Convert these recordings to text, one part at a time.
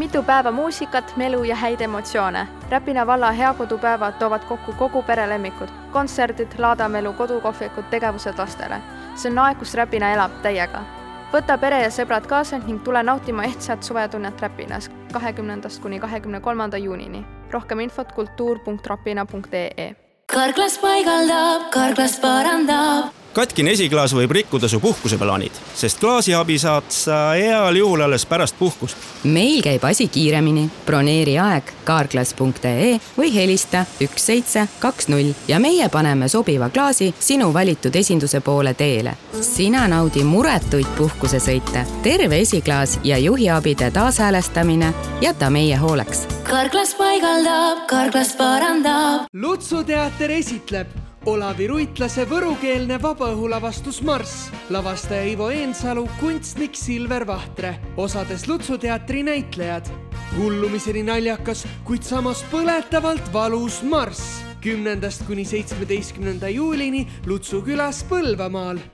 Mitu päeva muusikat, melu ja häid emotsioone. Räpina valla heakodupäevad toovad kokku kogu perelemmikud. Kontserdid, laadamelu, kodukohvikud, tegevused lastele. See on aeg, kus Räpina elab täiega. Võta pere ja sõbrad kaasa ning tule nautima ehtsat suvetunnet Räpinas 20. kuni 23. juunini. Rohkem infot kultuur.rapina.ee. Karklas paigaldab, karklas parandab. Katkine esiklaas võib rikkuda su puhkuseplaanid, sest klaasiabi saad sa heal juhul alles pärast puhkust. Meil käib asi kiiremini. Broneeri aeg karklas.ee või helista 1720 ja meie paneme sobiva klaasi sinu valitud esinduse poole teele. Sina naudi muretuid puhkusesõite, terve esiklaas ja juhiabide taashäälestamine jäta meie hooleks. Karklas paigaldab, karklas parandab. Lutsuteater esitleb Olavi Ruitlase võrukeelne vabaõhulavastus Marss. Lavastaja Ivo Eensalu, kunstnik Silver Vahtre. Osades Lutsuteatri näitlejad. Hullumiseni naljakas, kuid samas põletavalt valus Marss. 10. kuni 17. juulini Lutsu külas Põlvamaal.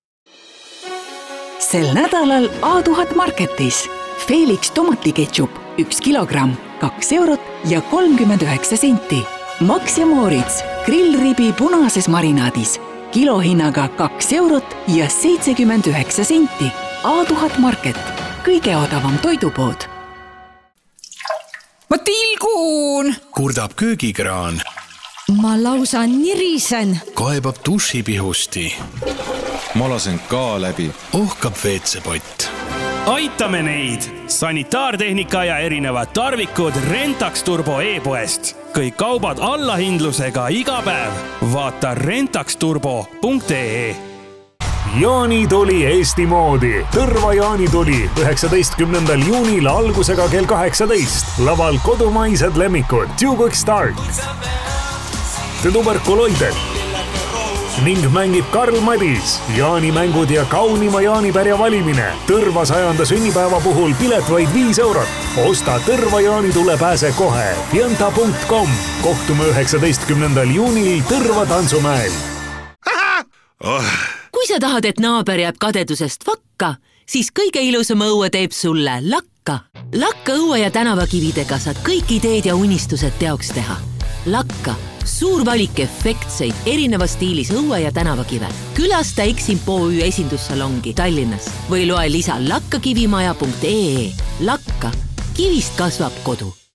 Sel nädalal A1000 Marketis Felix tomatiketšup 1 kilogramm, 2 eurot ja 39 senti. Max ja Moritz grillribi punases marinaadis kilohinnaga 2 eurot ja 79 senti. A1000 Market, kõige odavam toidupood. Ma tilgun! Kurdab köögikraan. Ma lausa nirisen. Kaebab dušipihusti. Ma lasen ka läbi. Ohkab veetsepott. Aitame neid! Sanitaartehnika ja erinevad tarvikud Rentax Turbo e-poest. Kõik kaubad allahindlusega iga päev. Vaata rentaxturbo.ee. Jaanituli Eesti moodi. Tõrva jaanituli 19. juunil algusega kell 18. Laval kodumaised lemmikud Two Quick Start, The Tuberkuloided ning mängib Karl Madis. Jaanimängud ja kaunima jaanipärja valimine. Tõrva 100. sünnipäeva puhul pilet vaid 5 eurot. Osta Tõrva jaanitule pääse kohe. Fienta.com. Kohtume 19. juunil Tõrva tantsumäel. Kui sa tahad, et naaber jääb kadedusest vakka, siis kõige ilusam õue teeb sulle Lakka. Lakka õue ja tänavakividega saad kõik ideed ja unistused teoks teha. Lakka. Suur valik efektseid erineva stiilis õue ja tänavakive. Külasta Eximpo OÜ esindussalongi Tallinnas või loe lisa lakkakivimaja.ee. Lakka. Kivist kasvab kodu.